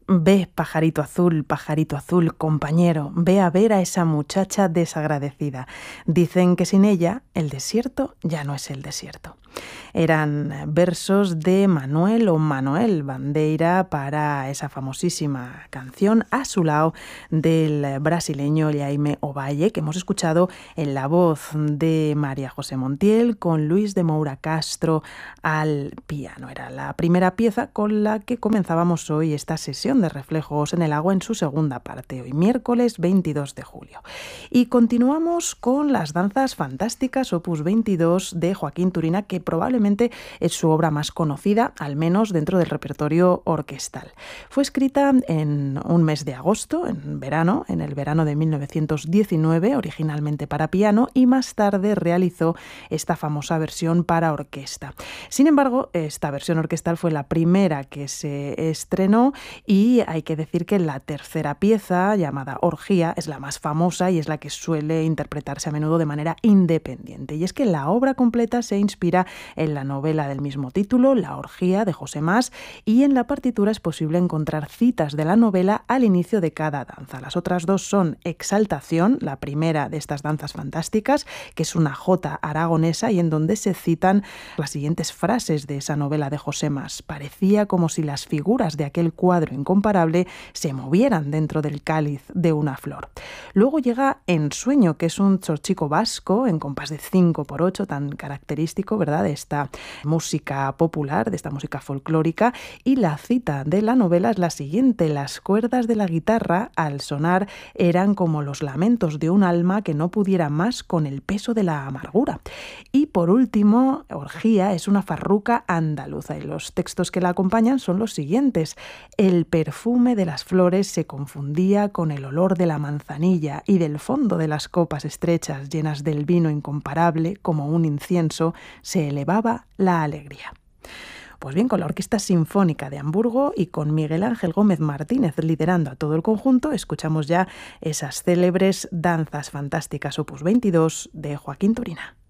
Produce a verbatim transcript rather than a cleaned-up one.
Ve, pajarito azul, pajarito azul, compañero, ve a ver a esa muchacha desagradecida. Dicen que sin ella el desierto ya no es el desierto. Eran versos de Manuel o Manoel Bandeira para esa famosísima canción A su lado del brasileño Jaime Ovalle, que hemos escuchado en la voz de María José Montiel con Luis de Moura Castro al piano. Era la primera pieza con la que comenzábamos hoy esta sesión de Reflejos en el Agua en su segunda parte, hoy miércoles veintidós de julio. Y continuamos con las danzas fantásticas opus veintidós de Joaquín Turina, que probablemente es su obra más conocida, al menos dentro del repertorio orquestal. Fue escrita en un mes de agosto, en verano, en el verano de mil novecientos diecinueve, originalmente para piano, y más tarde realizó esta famosa versión para orquesta. Sin embargo, esta versión orquestal fue la primera que se estrenó y hay que decir que la tercera pieza, llamada Orgía, es la más famosa y es la que suele interpretarse a menudo de manera independiente. Y es que la obra completa se inspira en la novela del mismo título, La Orgía, de José Mas, y en la partitura es posible encontrar citas de la novela al inicio de cada danza. Las otras dos son Exaltación, la primera de estas danzas fantásticas, que es una jota aragonesa y en donde se citan las siguientes frases de esa novela de José Mas. Parecía como si las figuras de aquel cuadro incomparable se movieran dentro del cáliz de una flor. Luego llega Ensueño, que es un chorchico vasco en compás de cinco por ocho, tan característico, ¿verdad?, de esta música popular, de esta música folclórica, y la cita de la novela es la siguiente: las cuerdas de la guitarra al sonar eran como los lamentos de un alma que no pudiera más con el peso de la amargura. Y por último, Orgía es una farruca andaluza y los textos que la acompañan son los siguientes: el perfume de las flores se confundía con el olor de la manzanilla y del fondo de las copas estrechas llenas del vino incomparable como un incienso se elevaba la alegría. Pues bien, con la Orquesta Sinfónica de Hamburgo y con Miguel Ángel Gómez Martínez liderando a todo el conjunto, escuchamos ya esas célebres danzas fantásticas opus veintidós de Joaquín Turina.